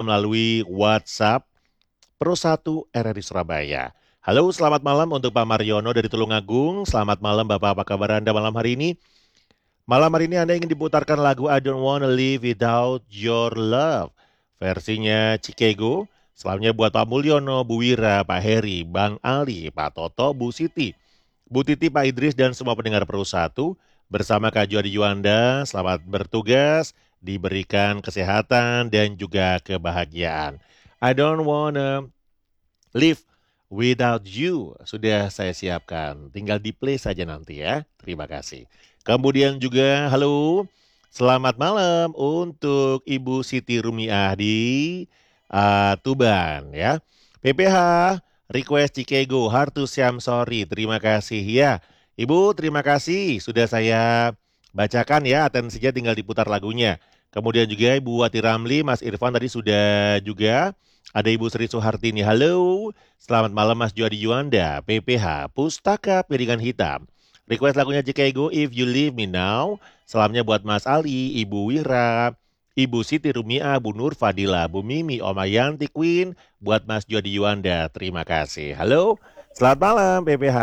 melalui WhatsApp Pro 1 RRI Surabaya. Halo, selamat malam untuk Pak Mariono dari Tulungagung. Selamat malam Bapak, apa kabar Anda malam hari ini? Malam hari ini Anda ingin diputarkan lagu I Don't Wanna Live Without Your Love. Versinya Cikego. Selamanya buat Pak Mulyono, Bu Wira, Pak Heri, Bang Ali, Pak Toto, Bu Siti, Bu Titi, Pak Idris, dan semua pendengar Pro 1. Bersama Kak Juadi Juanda, selamat bertugas, diberikan kesehatan dan juga kebahagiaan. I don't wanna live without you. Sudah saya siapkan, tinggal di play saja nanti ya. Terima kasih. Kemudian juga halo, selamat malam untuk Ibu Siti Rumiah di Tuban ya. PPH request Cikego Hartu Siam Sorry. Terima kasih ya. Ibu terima kasih sudah saya bacakan ya, atensinya tinggal diputar lagunya. Kemudian juga Ibu Wati Ramli, Mas Irfan tadi sudah juga. Ada Ibu Sri Suhartini, halo. Selamat malam Mas Juadi Juanda, PPH, Pustaka Piringan Hitam. Request lagunya Cikego, If You Leave Me Now. Salamnya buat Mas Ali, Ibu Wira, Ibu Siti Rumia, Bu Nur Fadila, Bu Mimi, Oma Yanti Queen, buat Mas Juadi Juanda. Terima kasih. Halo, selamat malam PPH.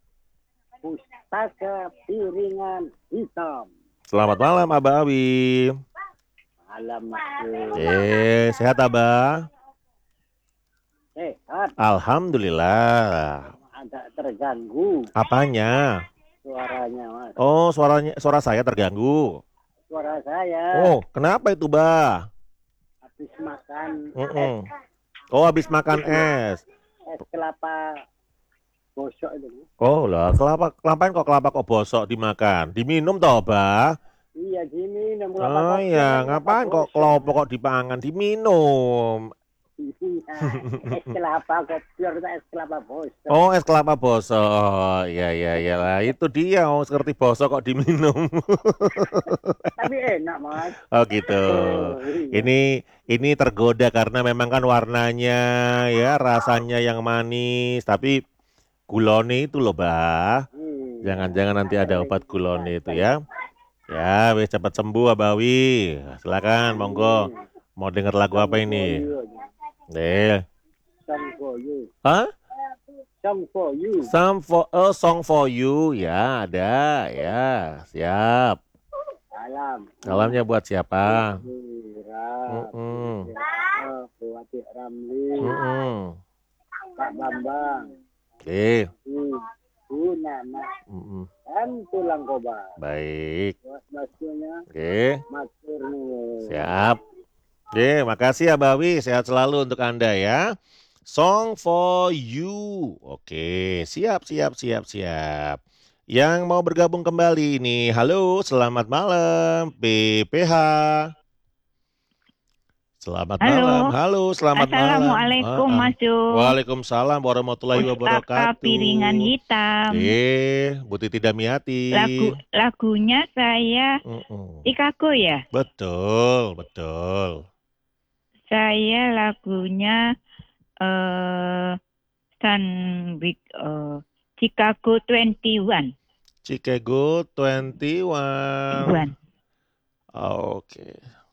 Pustaka Piringan Hitam. Selamat malam Abah Awi. Malam Mas. Sehat Abah? Sehat. Alhamdulillah. Agak terganggu Apanya? suaranya Mas. Oh, suara saya terganggu. Suara saya Oh, kenapa itu, Bah? habis makan Oh, habis makan es. es kelapa bosok itu. Oh lah, kelapain kok kelapa kok bosok dimakan? Diminum toh, Bah? Iya gini nemu Oh iya, ngapain kok kelapa kok dipangan? Diminum. Es kelapa kopior itu es kelapa bosok. Oh, es kelapa bosok. Iya lah. Itu dia, oh, seperti bosok kok diminum. Tapi enak Mas. Oh gitu. Iya. Ini tergoda karena memang kan warnanya ya, rasanya yang manis, tapi gulone itu loh, Bah. Jangan-jangan nanti ada obat gulone itu ya. Ya, wis cepat sembuh, Abawi. Silakan, monggo. Mau denger lagu apa ini? Song for you. Hah? Song for you. Song for you. Ya, ada. Ya, siap. Salamnya buat siapa? Buat Ramli. Pak Bambang. Oke. Bu Nana. Dan Tulang Kobar. Baik. Basuhnya. Oke. Mas Purni. Siap. Oke, makasih Abawi. Sehat selalu untuk Anda ya. Song for you. Oke, siap. Yang mau bergabung kembali ini, halo, selamat malam, PPH. Selamat malam, halo, selamat malam. Assalamualaikum Mas Jo. Waalaikumsalam warahmatullahi wabarakatuh. Pustaka Piringan Hitam. Bu Titi Damiati. Lagunya saya Chicago ya? Betul. Saya lagunya Chicago 21. Chicago 21. Oke.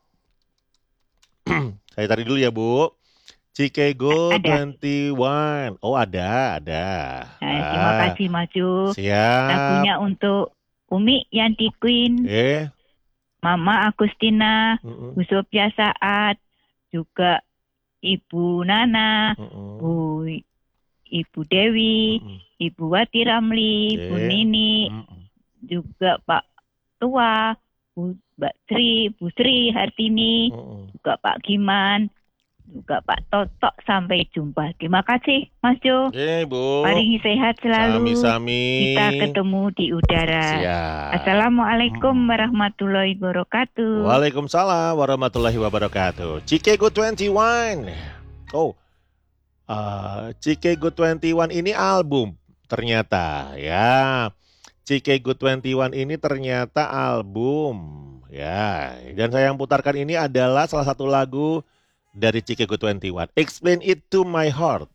Saya tarik dulu ya, Bu. Chicago 21. Oh, ada. Terima kasih Mas Jo. Siap. Lagunya untuk Umi Yanti Queen. Mama Agustina, Bu Sofia Saat, juga Ibu Nana, Ibu Dewi, Ibu Wati Ramli, Bu Nini, juga Pak Tua, Mbak Sri Hartini, juga Pak Giman, juga Pak Totok. Sampai jumpa. Terima kasih Mas Jo. Bu. Paling sehat selalu. Sami-sami. Kita ketemu di udara. Siap. Assalamualaikum warahmatullahi wabarakatuh. Waalaikumsalam warahmatullahi wabarakatuh. Chicago 21. Chicago 21 ini album ternyata ya. Chicago 21 ini ternyata album ya. Dan saya yang putarkan ini adalah salah satu lagu dari Chicago 21. Explain It to My Heart.